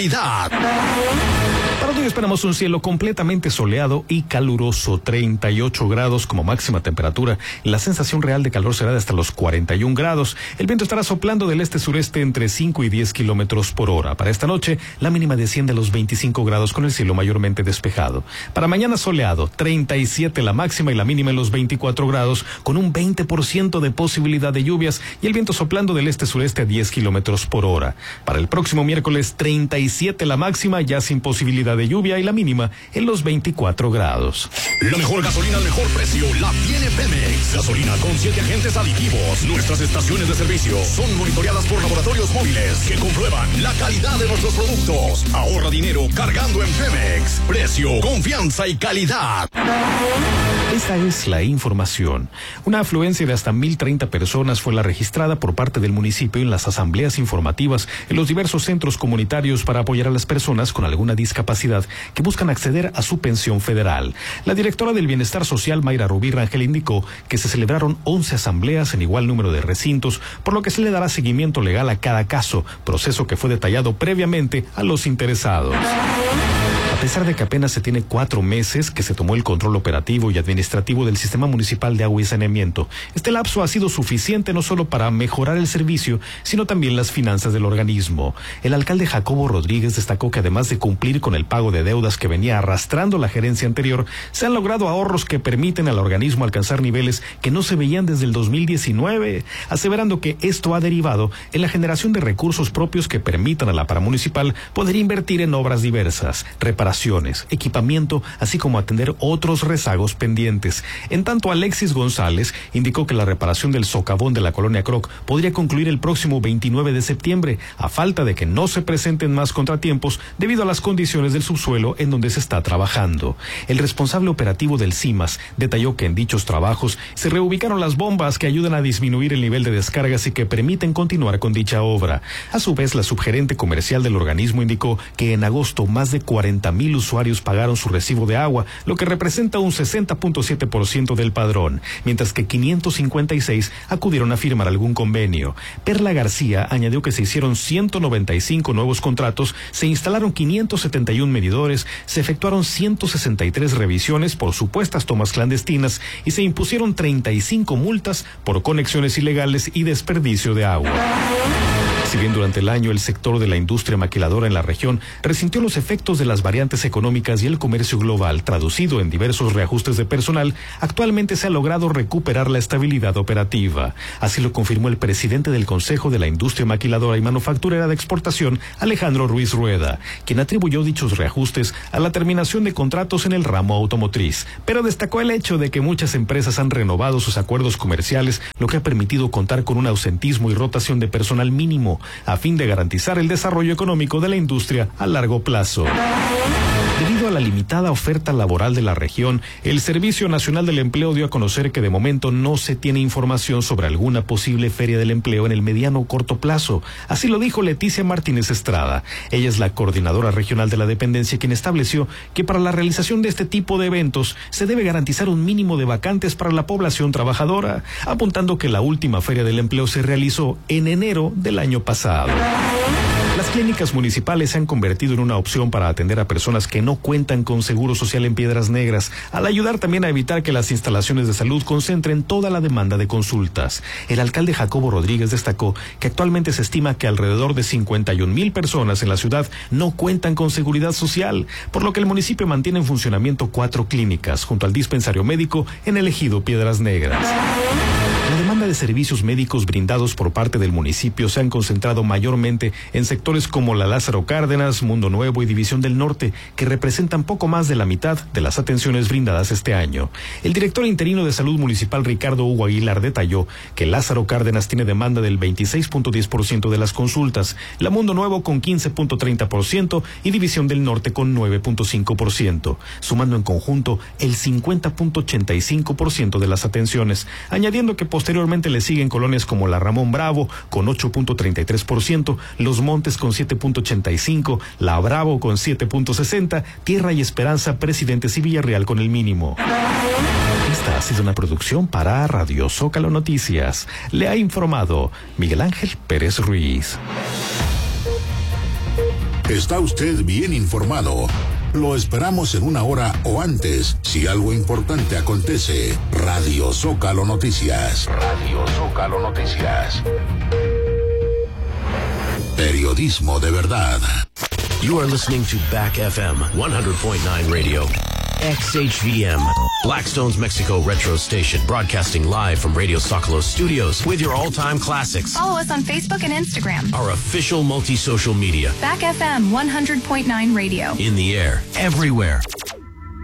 Para hoy esperamos un cielo completamente soleado y caluroso, 38 grados como máxima temperatura. La sensación real de calor será de hasta los 41 grados. El viento estará soplando del este-sureste entre 5 y 10 kilómetros por hora. Para esta noche, la mínima desciende a los 25 grados con el cielo mayormente despejado. Para mañana soleado, 37 la máxima y la mínima en los 24 grados, con un 20% de posibilidad de lluvias y el viento soplando del este-sureste a 10 kilómetros por hora. Para el próximo miércoles, 37 la máxima, ya sin posibilidad de lluvia y la mínima en los 24 grados. La mejor gasolina al mejor precio la tiene Pemex. Gasolina con 7 agentes aditivos. Nuestras estaciones de servicio son monitoreadas por laboratorios móviles que comprueban la calidad de nuestros productos. Ahorra dinero cargando en Pemex. Precio, confianza y calidad. Esta es la información. Una afluencia de hasta 1,030 personas fue la registrada por parte del municipio en las asambleas informativas en los diversos centros comunitarios para apoyar a las personas con alguna discapacidad que buscan acceder a su pensión federal. La directora del Bienestar Social, Mayra Rubí Rangel, indicó que se celebraron 11 asambleas en igual número de recintos, por lo que se le dará seguimiento legal a cada caso, proceso que fue detallado previamente a los interesados. A pesar de que apenas se tiene 4 meses que se tomó el control operativo y administrativo del Sistema Municipal de Agua y Saneamiento, este lapso ha sido suficiente no solo para mejorar el servicio, sino también las finanzas del organismo. El alcalde Jacobo Rodríguez destacó que además de cumplir con el pago de deudas que venía arrastrando la gerencia anterior, se han logrado ahorros que permiten al organismo alcanzar niveles que no se veían desde el 2019, aseverando que esto ha derivado en la generación de recursos propios que permitan a la paramunicipal poder invertir en obras diversas, reparaciones, equipamiento, así como atender otros rezagos pendientes. En tanto, Alexis González indicó que la reparación del socavón de la colonia Croc podría concluir el próximo 29 de septiembre, a falta de que no se presenten más contratiempos debido a las condiciones del subsuelo en donde se está trabajando. El responsable operativo del CIMAS detalló que en dichos trabajos se reubicaron las bombas que ayudan a disminuir el nivel de descargas y que permiten continuar con dicha obra. A su vez, la subgerente comercial del organismo indicó que en agosto más de 40,000 usuarios pagaron su recibo de agua, lo que representa un 60.7% del padrón, mientras que 556 acudieron a firmar algún convenio. Perla García añadió que se hicieron 195 nuevos contratos, se instalaron 571 medidores, se efectuaron 163 revisiones por supuestas tomas clandestinas y se impusieron 35 multas por conexiones ilegales y desperdicio de agua. Si bien durante el año el sector de la industria maquiladora en la región resintió los efectos de las variantes económicas y el comercio global, traducido en diversos reajustes de personal, actualmente se ha logrado recuperar la estabilidad operativa. Así lo confirmó el presidente del Consejo de la Industria Maquiladora y Manufacturera de Exportación, Alejandro Ruiz Rueda, quien atribuyó dichos reajustes a la terminación de contratos en el ramo automotriz, pero destacó el hecho de que muchas empresas han renovado sus acuerdos comerciales, lo que ha permitido contar con un ausentismo y rotación de personal mínimo, a fin de garantizar el desarrollo económico de la industria a largo plazo. Debido a la limitada oferta laboral de la región, el Servicio Nacional del Empleo dio a conocer que de momento no se tiene información sobre alguna posible feria del empleo en el mediano o corto plazo. Así lo dijo Leticia Martínez Estrada. Ella es la coordinadora regional de la dependencia, quien estableció que para la realización de este tipo de eventos se debe garantizar un mínimo de vacantes para la población trabajadora, apuntando que la última feria del empleo se realizó en enero del año pasado. Las clínicas municipales se han convertido en una opción para atender a personas que no cuentan con seguro social en Piedras Negras, al ayudar también a evitar que las instalaciones de salud concentren toda la demanda de consultas. El alcalde Jacobo Rodríguez destacó que actualmente se estima que alrededor de 51,000 personas en la ciudad no cuentan con seguridad social, por lo que el municipio mantiene en funcionamiento 4 clínicas junto al dispensario médico en el ejido Piedras Negras. La demanda de servicios médicos brindados por parte del municipio se han concentrado mayormente en sectores como la Lázaro Cárdenas, Mundo Nuevo y División del Norte, que representan poco más de la mitad de las atenciones brindadas este año. El director interino de Salud Municipal, Ricardo Hugo Aguilar, detalló que Lázaro Cárdenas tiene demanda del 26.10% de las consultas, la Mundo Nuevo con 15.30% y División del Norte con 9.5%, sumando en conjunto el 50.85% de las atenciones, añadiendo que posteriormente le siguen colonias como la Ramón Bravo con 8.33%, Los Montes con 7.85%, La Bravo con 7.60%, Tierra y Esperanza, Presidentes y Villarreal con el mínimo. Esta ha sido una producción para Radio Zócalo Noticias. Le ha informado Miguel Ángel Pérez Ruiz. Está usted bien informado. Lo esperamos en una hora o antes, si algo importante acontece. Radio Zócalo Noticias. Radio Zócalo Noticias. Periodismo de verdad. You are listening to Back FM 100.9 Radio. XHVM, Blackstone's Mexico retro station, broadcasting live from Radio Zócalo studios with your all-time classics. Follow us on Facebook and Instagram. Our official multi-social media. Back FM 100.9 Radio. In the air, everywhere.